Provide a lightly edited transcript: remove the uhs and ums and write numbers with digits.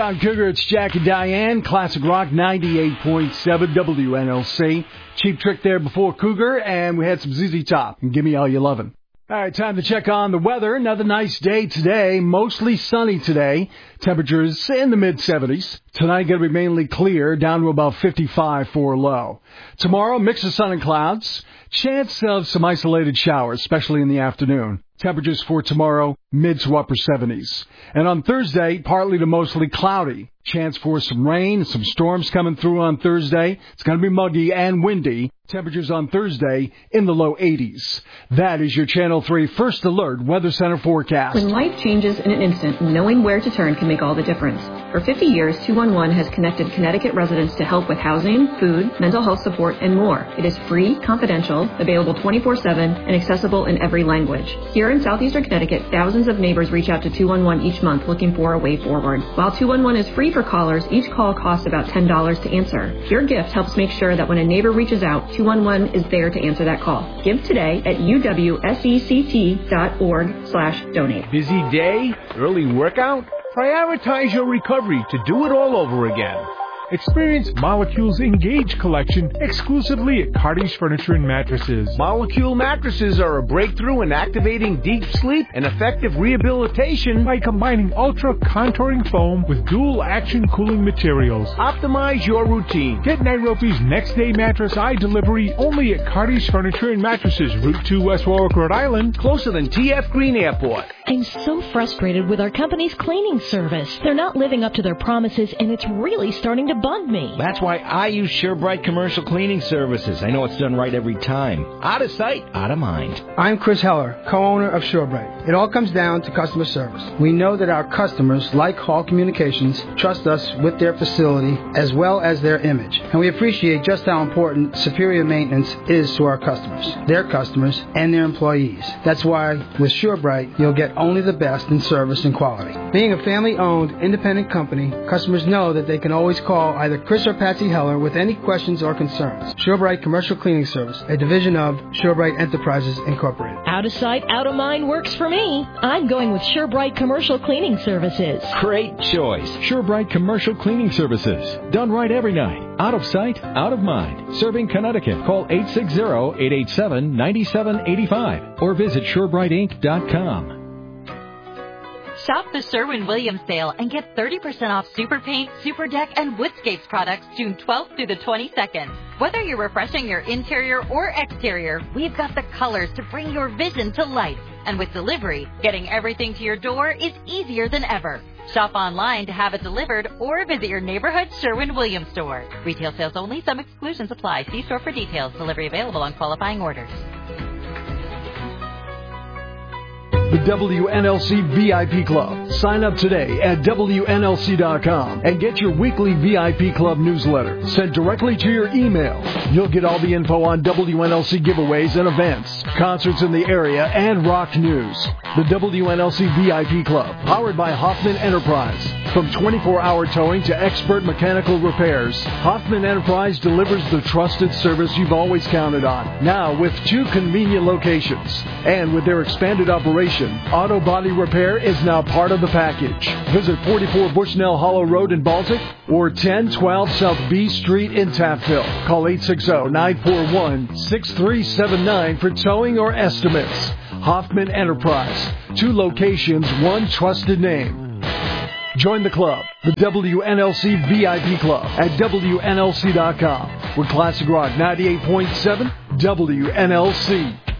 On Cougar, it's Jack and Diane, Classic Rock 98.7 WNLC. Cheap Trick there before Cougar, and we had some ZZ Top. And give me all you lovin'. All right, time to check on the weather. Another nice day today, mostly sunny today. Temperatures in the mid-70s. Tonight going to be mainly clear, down to about 55 for a low. Tomorrow, mix of sun and clouds. Chance of some isolated showers, especially in the afternoon. Temperatures for tomorrow, mid to upper 70s. And on Thursday, partly to mostly cloudy. Chance for some rain, some storms coming through on Thursday. It's going to be muggy and windy. Temperatures on Thursday in the low 80s. That is your Channel 3 First Alert Weather Center forecast. When life changes in an instant, knowing where to turn can make all the difference. For 50 years, 211 has connected Connecticut residents to help with housing, food, mental health support, and more. It is free, confidential, available 24/7, and accessible in every language. Here in southeastern Connecticut, thousands of neighbors reach out to 211 each month looking for a way forward. While 211 is free for callers, each call costs about $10 to answer. Your gift helps make sure that when a neighbor reaches out, 211 is there to answer that call. Give today at uwsect.org/donate. Busy day? Early workout? Prioritize your recovery to do it all over again. Experience Molecule's Engage collection exclusively at Cardi's Furniture and Mattresses. Molecule mattresses are a breakthrough in activating deep sleep and effective rehabilitation by combining ultra-contouring foam with dual-action cooling materials. Optimize your routine. Get Nairobi's next-day mattress eye delivery only at Cardi's Furniture and Mattresses, Route 2, West Warwick, Rhode Island. Closer than TF Green Airport. I'm so frustrated with our company's cleaning service. They're not living up to their promises, and it's really starting to bug me. That's why I use SureBright Commercial Cleaning Services. I know it's done right every time. Out of sight, out of mind. I'm Chris Heller, co-owner of SureBright. It all comes down to customer service. We know that our customers, like Hall Communications, trust us with their facility as well as their image. And we appreciate just how important superior maintenance is to our customers, their customers, and their employees. That's why with SureBright, you'll get only the best in service and quality. Being a family-owned, independent company, customers know that they can always call either Chris or Patsy Heller with any questions or concerns. SureBright Commercial Cleaning Service, a division of SureBright Enterprises, Incorporated. Out of sight, out of mind works for me. I'm going with SureBright Commercial Cleaning Services. Great choice. SureBright Commercial Cleaning Services. Done right every night. Out of sight, out of mind. Serving Connecticut. Call 860-887-9785 or visit SureBrightInc.com. Shop the Sherwin-Williams sale and get 30% off Super Paint, Super Deck, and Woodscapes products June 12th through the 22nd. Whether you're refreshing your interior or exterior, we've got the colors to bring your vision to life. And with delivery, getting everything to your door is easier than ever. Shop online to have it delivered or visit your neighborhood Sherwin-Williams store. Retail sales only. Some exclusions apply. See store for details. Delivery available on qualifying orders. The WNLC VIP Club. Sign up today at WNLC.com and get your weekly VIP Club newsletter sent directly to your email. You'll get all the info on WNLC giveaways and events, concerts in the area, and rock news. The WNLC VIP Club, powered by Hoffman Enterprise. From 24-hour towing to expert mechanical repairs, Hoffman Enterprise delivers the trusted service you've always counted on. Now with 2 convenient locations. And with their expanded operation, auto body repair is now part of the package. Visit 44 Bushnell Hollow Road in Baltic or 1012 South B Street in Taftville. Call 860-941-6379 for towing or estimates. Hoffman Enterprise. 2 locations, 1 trusted name. Join the club, the WNLC VIP Club, at WNLC.com. With Classic Rock 98.7 WNLC.